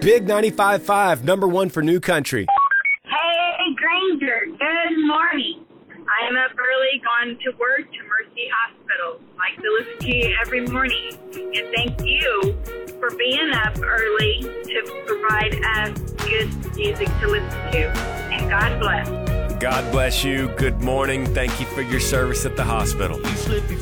Big 95.5, number one for New Country. Hey, Granger, good morning. I'm up early, going to work to Mercy Hospital. Like to listen to you every morning. And thank you for being up early to provide us good music to listen to. And God bless. God bless you. Good morning. Thank you for your service at the hospital. You slip your